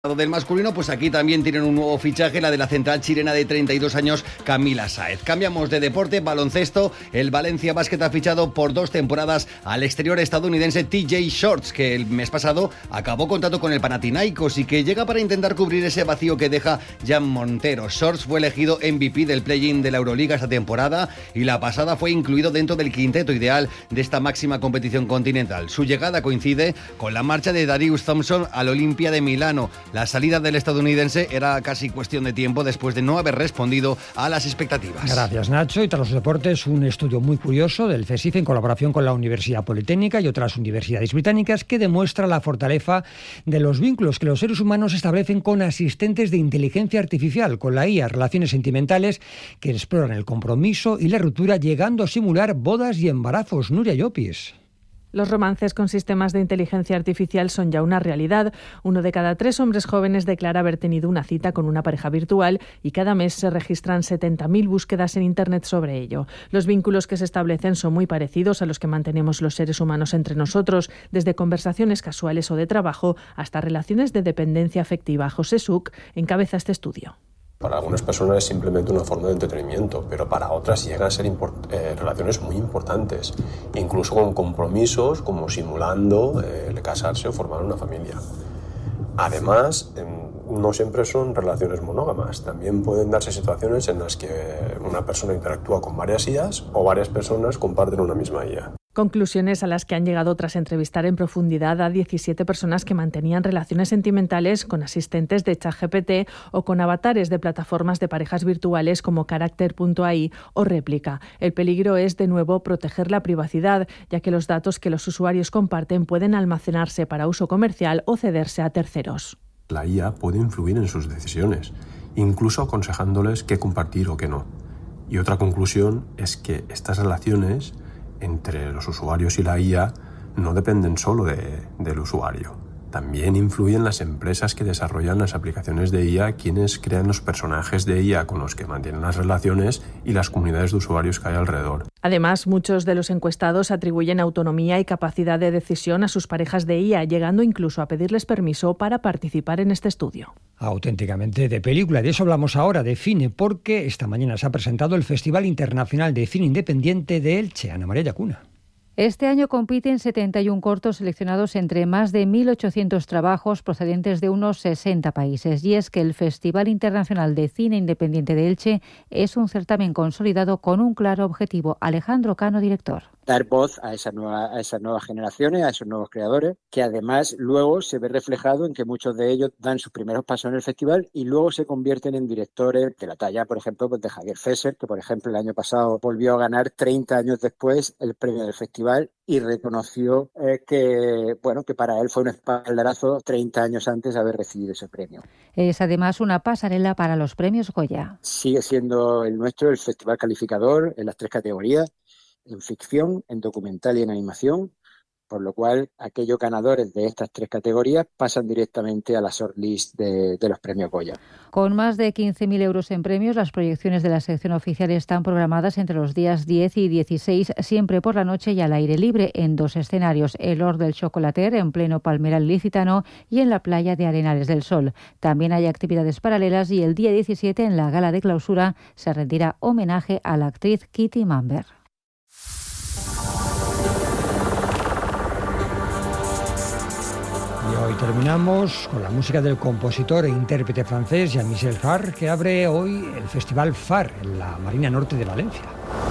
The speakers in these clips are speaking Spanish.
Del masculino, pues aquí también tienen un nuevo fichaje, la de la central chilena de 32 años, Camila Sáez. Cambiamos de deporte, baloncesto. El Valencia Basket ha fichado por 2 temporadas al exterior estadounidense TJ Shorts, que el mes pasado acabó contrato con el Panathinaikos y que llega para intentar cubrir ese vacío que deja Jan Montero. Shorts fue elegido MVP del play-in de la Euroliga esta temporada y la pasada fue incluido dentro del quinteto ideal de esta máxima competición continental. Su llegada coincide con la marcha de Darius Thompson al Olimpia de Milano. La salida del estadounidense era casi cuestión de tiempo después de no haber respondido a las expectativas. Gracias, Nacho. Y tras los deportes, un estudio muy curioso del CSIC en colaboración con la Universidad Politécnica y otras universidades británicas que demuestra la fortaleza de los vínculos que los seres humanos establecen con asistentes de inteligencia artificial, con la IA, relaciones sentimentales que exploran el compromiso y la ruptura, llegando a simular bodas y embarazos. Nuria Llopis. Los romances con sistemas de inteligencia artificial son ya una realidad. 1 de cada 3 hombres jóvenes declara haber tenido una cita con una pareja virtual y cada mes se registran 70.000 búsquedas en Internet sobre ello. Los vínculos que se establecen son muy parecidos a los que mantenemos los seres humanos entre nosotros, desde conversaciones casuales o de trabajo hasta relaciones de dependencia afectiva. José Suc encabeza este estudio. Para algunas personas es simplemente una forma de entretenimiento, pero para otras llegan a ser relaciones muy importantes, incluso con compromisos como simulando el casarse o formar una familia. Además, no siempre son relaciones monógamas, también pueden darse situaciones en las que una persona interactúa con varias IAs o varias personas comparten una misma IA. Conclusiones a las que han llegado tras entrevistar en profundidad a 17 personas que mantenían relaciones sentimentales con asistentes de ChatGPT o con avatares de plataformas de parejas virtuales como Character.ai o Réplica. El peligro es, de nuevo, proteger la privacidad, ya que los datos que los usuarios comparten pueden almacenarse para uso comercial o cederse a terceros. La IA puede influir en sus decisiones, incluso aconsejándoles qué compartir o qué no. Y otra conclusión es que estas relaciones entre los usuarios y la IA no dependen solo del usuario. También influyen las empresas que desarrollan las aplicaciones de IA, quienes crean los personajes de IA con los que mantienen las relaciones y las comunidades de usuarios que hay alrededor. Además, muchos de los encuestados atribuyen autonomía y capacidad de decisión a sus parejas de IA, llegando incluso a pedirles permiso para participar en este estudio. Auténticamente de película. De eso hablamos ahora, de cine, porque esta mañana se ha presentado el Festival Internacional de Cine Independiente de Elche. Ana María Llacuna. Este año compiten 71 cortos seleccionados entre más de 1.800 trabajos procedentes de unos 60 países. Y es que el Festival Internacional de Cine Independiente de Elche es un certamen consolidado con un claro objetivo. Alejandro Cano, director. Dar voz a esas nuevas generaciones, a esos nuevos creadores, que además luego se ve reflejado en que muchos de ellos dan sus primeros pasos en el festival y luego se convierten en directores de la talla, por ejemplo, de Javier Fesser, que por ejemplo el año pasado volvió a ganar 30 años después el premio del festival y reconoció que para él fue un espaldarazo 30 años antes de haber recibido ese premio. Es además una pasarela para los premios Goya. Sigue siendo el nuestro el festival calificador en las 3 categorías, en ficción, en documental y en animación, por lo cual aquellos ganadores de estas 3 categorías pasan directamente a la shortlist de los premios Goya. Con más de 15.000 euros en premios, las proyecciones de la sección oficial están programadas entre los días 10 y 16, siempre por la noche y al aire libre, en 2 escenarios, el Hort del Chocolater, en pleno Palmeral Licitano, y en la playa de Arenales del Sol. También hay actividades paralelas y el día 17, en la gala de clausura, se rendirá homenaje a la actriz Kitty Mamber. Y hoy terminamos con la música del compositor e intérprete francés Jean-Michel Jarre, que abre hoy el Festival Far en la Marina Norte de Valencia.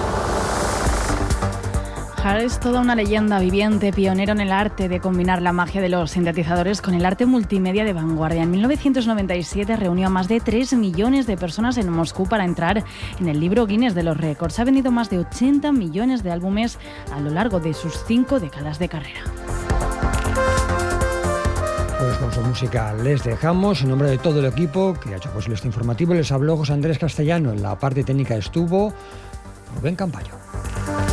Jarre es toda una leyenda viviente, pionero en el arte de combinar la magia de los sintetizadores con el arte multimedia de vanguardia. En 1997 reunió a más de 3 millones de personas en Moscú para entrar en el libro Guinness de los récords. Ha vendido más de 80 millones de álbumes a lo largo de sus 5 décadas de carrera. Pues con su música les dejamos. En nombre de todo el equipo que ha hecho posible este informativo, les habló José Andrés Castellano. En la parte técnica estuvo Rubén Campayo.